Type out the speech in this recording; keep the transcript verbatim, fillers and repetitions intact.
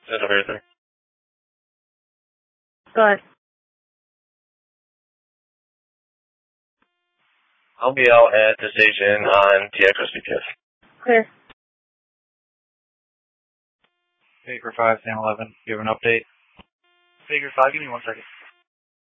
Is over there. Go ahead. I'll be out at the station on T X S B T S. Clear. Baker five, Sam eleven, do you have an update? Baker five, give me one second.